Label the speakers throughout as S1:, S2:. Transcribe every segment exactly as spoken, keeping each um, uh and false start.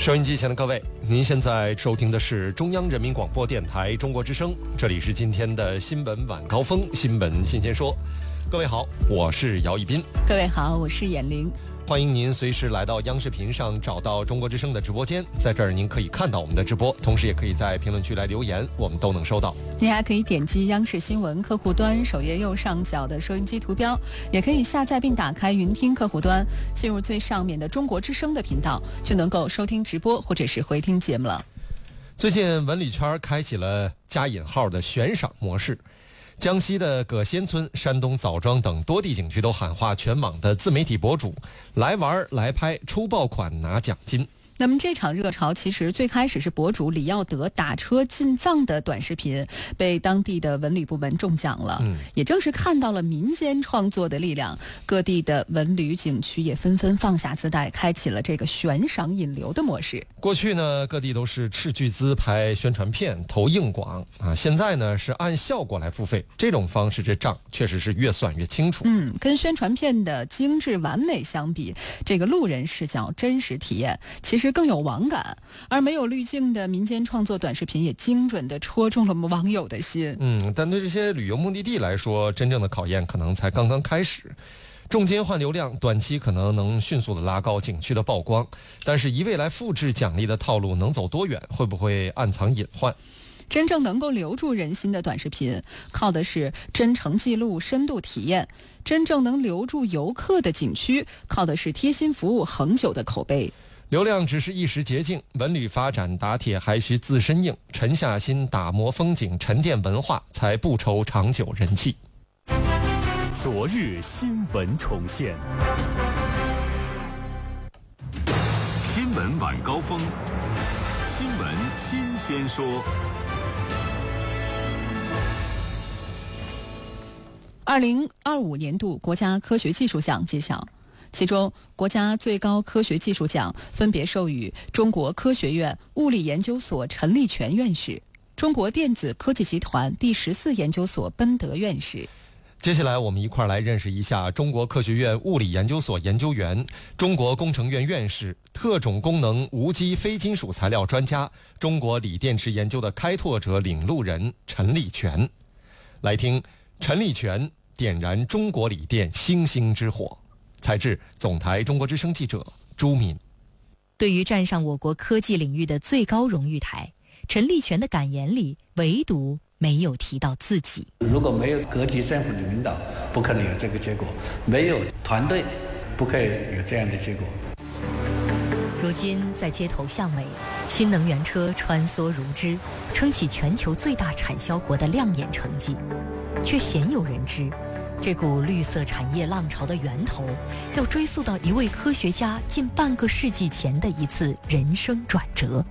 S1: 收音机前的各位，您现在收听的是中央人民广播电台中国之声，这里是今天的新闻晚高峰，新闻新鲜说。各位好，我是姚一斌。
S2: 各位好，我是闫玲。
S1: 欢迎您随时来到央视频上找到中国之声的直播间，在这儿您可以看到我们的直播，同时也可以在评论区来留言，我们都能收到。
S2: 您还可以点击央视新闻客户端首页右上角的收音机图标，也可以下载并打开云听客户端，进入最上面的中国之声的频道，就能够收听直播或者是回听节目了。
S1: 最近文旅圈开启了加引号的悬赏模式，江西的葛仙村、山东枣庄等多地景区都喊话全网的自媒体博主，来玩来拍，出爆款拿奖金。
S2: 那么这场热潮其实最开始是博主李耀德打车进藏的短视频被当地的文旅部门中奖了、嗯、也正是看到了民间创作的力量，各地的文旅景区也纷纷放下姿态，开启了这个悬赏引流的模式。
S1: 过去呢，各地都是斥巨资拍宣传片投硬广啊，现在呢是按效果来付费，这种方式这账确实是越算越清楚。
S2: 嗯，跟宣传片的精致完美相比，这个路人视角真实体验其实更有网感，而没有滤镜的民间创作短视频也精准地戳中了网友的心。
S1: 嗯，但对这些旅游目的地来说，真正的考验可能才刚刚开始。重金换流量，短期可能能迅速的拉高景区的曝光，但是一味来复制奖励的套路能走多远？会不会暗藏隐患？
S2: 真正能够留住人心的短视频，靠的是真诚记录、深度体验；真正能留住游客的景区，靠的是贴心服务、恒久的口碑。
S1: 流量只是一时捷径，文旅发展打铁还需自身硬，沉下心打磨风景，沉淀文化，才不愁长久人气。
S3: 昨日新闻重现，新闻晚高峰，新闻新鲜说。
S2: 二零二五年度国家科学技术奖揭晓。其中，国家最高科学技术奖分别授予中国科学院物理研究所陈立全院士、中国电子科技集团第十四研究所奔德院士。
S1: 接下来，我们一块儿来认识一下中国科学院物理研究所研究员、中国工程院院士、特种功能无机非金属材料专家、中国锂电池研究的开拓者、领路人陈立全。来听陈立全点燃中国锂电星星之火。采自总台中国之声记者朱敏。
S4: 对于站上我国科技领域的最高荣誉台，陈立全的感言里唯独没有提到自己。
S5: 如果没有各级政府的领导，不可能有这个结果；没有团队，不可以有这样的结果。
S4: 如今在街头巷尾，新能源车穿梭如织，撑起全球最大产销国的亮眼成绩，却鲜有人知这股绿色产业浪潮的源头，要追溯到一位科学家近半个世纪前的一次人生转折。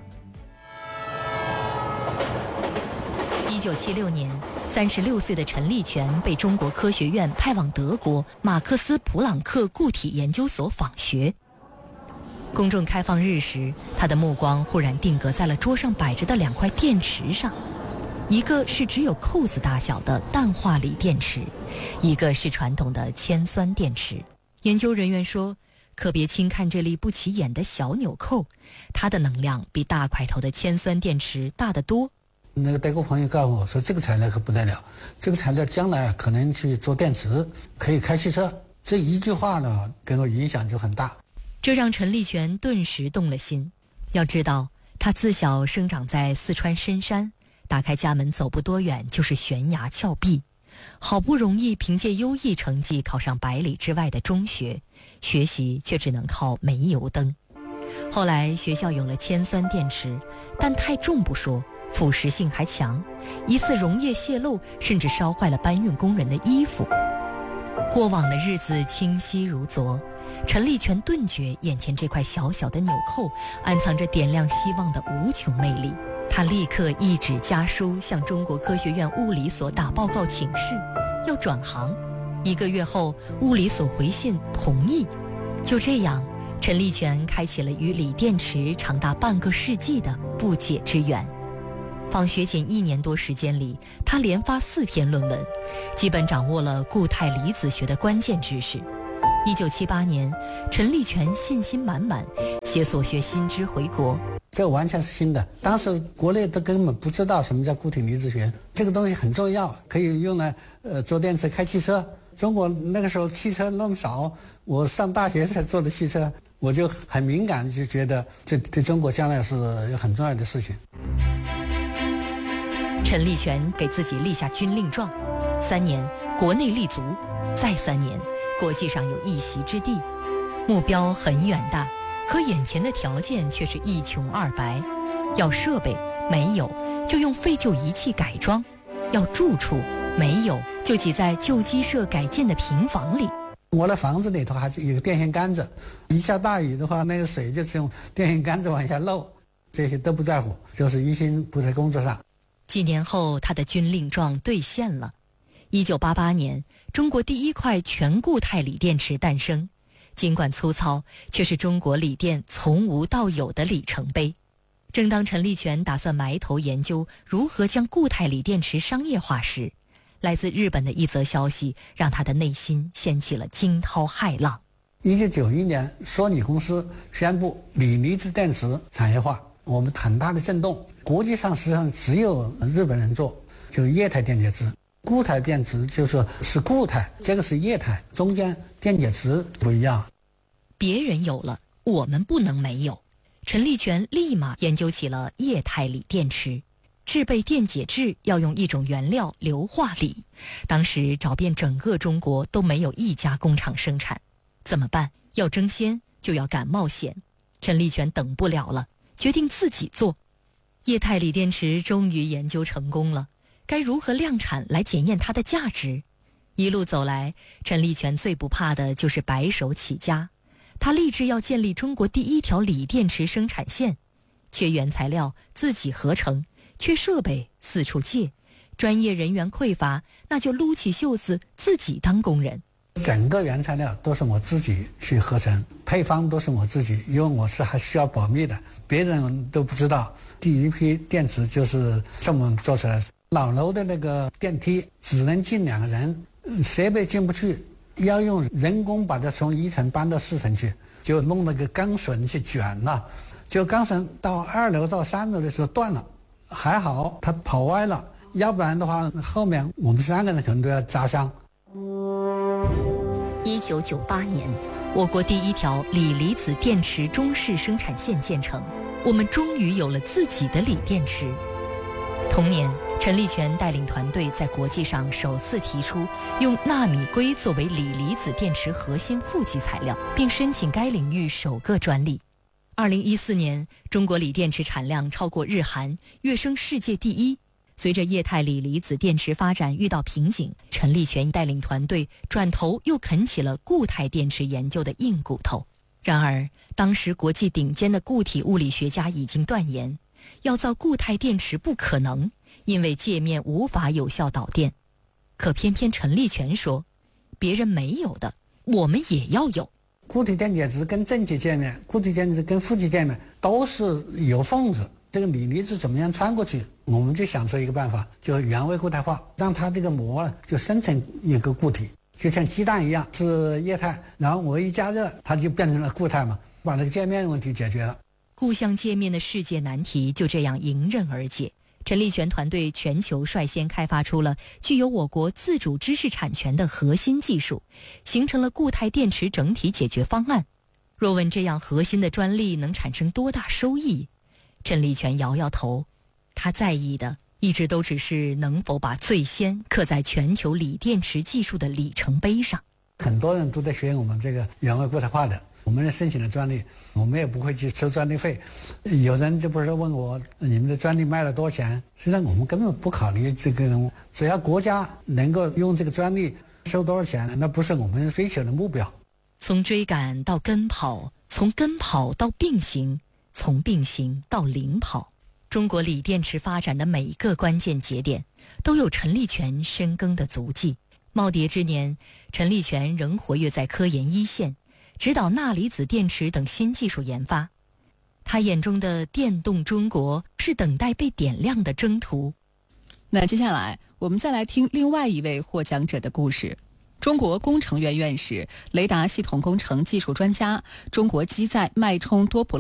S4: 一九七六年，三十六岁的陈立全被中国科学院派往德国马克思普朗克固体研究所访学。公众开放日时，他的目光忽然定格在了桌上摆着的两块电池上。一个是只有扣子大小的氮化锂电池，一个是传统的铅酸电池。研究人员说，可别轻看这粒不起眼的小纽扣，它的能量比大块头的铅酸电池大得多。
S5: 那个德国朋友告诉我说，这个材料可不得了，这个材料将来可能去做电池，可以开汽车。这一句话呢，给我影响就很大。
S4: 这让陈立全顿时动了心。要知道，他自小生长在四川深山，打开家门走不多远就是悬崖峭壁，好不容易凭借优异成绩考上百里之外的中学，学习却只能靠煤油灯。后来学校有了铅酸电池，但太重不说，腐蚀性还强，一次溶液泄漏甚至烧坏了搬运工人的衣服。过往的日子清晰如昨，陈立全顿觉眼前这块小小的纽扣暗藏着点亮希望的无穷魅力。他立刻一纸家书向中国科学院物理所打报告请示，要转行。一个月后，物理所回信同意。就这样，陈立全开启了与锂电池长达半个世纪的不解之缘。访学仅一年多时间里，他连发四篇论文，基本掌握了固态离子学的关键知识。一九七八年，陈立全信心满满， 携所学新知回国。
S5: 这完全是新的，当时国内都根本不知道什么叫固体离子学，这个东西很重要，可以用来呃做电池、开汽车。中国那个时候汽车那么少，我上大学才做的汽车，我就很敏感，就觉得这对中国将来是有很重要的事情。
S4: 陈立全给自己立下军令状，三年国内立足，再三年国际上有一席之地，目标很远大，可眼前的条件却是一穷二白。要设备没有，就用废旧仪器改装；要住处没有，就挤在旧鸡舍改建的平房里。
S5: 我的房子里头还有个电线杆子，一下大雨的话，那个水就是用电线杆子往下漏，这些都不在乎，就是一心扑在工作上。
S4: 几年后，他的军令状兑现了。一九八八年，中国第一块全固态锂电池诞生，尽管粗糙，却是中国锂电从无到有的里程碑。正当陈立全打算埋头研究如何将固态锂电池商业化时，来自日本的一则消息让他的内心掀起了惊涛骇浪。
S5: 一九九一年，索尼公司宣布锂离子电池产业化，我们很大的震动。国际上实际上只有日本人做，就是液态电解质。固态电池就是是固态，这个是液态，中间电解质不一样。
S4: 别人有了，我们不能没有。陈立全立马研究起了液态锂电池。制备电解质要用一种原料硫化锂，当时找遍整个中国都没有一家工厂生产，怎么办？要争先就要敢冒险。陈立全等不了了，决定自己做。液态锂电池终于研究成功了，该如何量产来检验它的价值？一路走来，陈立全最不怕的就是白手起家。他立志要建立中国第一条锂电池生产线，缺原材料自己合成，缺设备四处借，专业人员匮乏，那就撸起袖子自己当工人。
S5: 整个原材料都是我自己去合成，配方都是我自己，因为我是还需要保密的，别人都不知道。第一批电池就是这么做出来。老楼的那个电梯只能进两个人，设备进不去，要用人工把它从一层搬到四层去，就弄那个钢绳去卷了，就钢绳到二楼到三楼的时候断了，还好它跑歪了，要不然的话后面我们三个人可能都要砸伤。
S4: 一九九八年，我国第一条锂离子电池中式生产线建成，我们终于有了自己的锂电池。同年，陈立全带领团队在国际上首次提出用纳米硅作为锂离子电池核心负极材料，并申请该领域首个专利。二零一四年，中国锂电池产量超过日韩，跃升世界第一。随着液态锂离子电池发展遇到瓶颈，陈立全带领团队转头又啃起了固态电池研究的硬骨头。然而，当时国际顶尖的固体物理学家已经断言，要造固态电池不可能，因为界面无法有效导电。可偏偏陈立全说，别人没有的，我们也要有。
S5: 固体电解质跟正极界面，固体电解质跟负极界面都是有缝子，这个锂离子怎么样穿过去？我们就想出一个办法，就原位固态化，让它这个膜就生成一个固体，就像鸡蛋一样是液态，然后我一加热，它就变成了固态嘛，把那个界面问题解决了。
S4: 固相界面的世界难题就这样迎刃而解。陈立全团队全球率先开发出了具有我国自主知识产权的核心技术，形成了固态电池整体解决方案。若问这样核心的专利能产生多大收益，陈立全摇摇头，他在意的一直都只是能否把最先刻在全球锂电池技术的里程碑上。
S5: 很多人都在学我们这个原位固态化的，我们申请了专利，我们也不会去收专利费。有人就不是问我你们的专利卖了多少钱，实际上我们根本不考虑这个，只要国家能够用这个专利收多少钱，那不是我们追求的目标。
S4: 从追赶到跟跑，从跟跑到并行，从并行到领跑，中国锂电池发展的每一个关键节点都有陈立全深耕的足迹。耄耋之年，陈立全仍活跃在科研一线，指导钠离子电池等新技术研发。他眼中的电动中国是等待被点亮的征途。
S2: 那接下来我们再来听另外一位获奖者的故事。中国工程院院士、雷达系统工程技术专家、中国机载脉冲多普